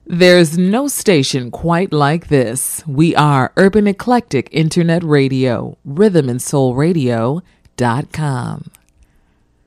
There's no station quite like this. We are Urban Eclectic Internet Radio, rhythmandsoulradio.com.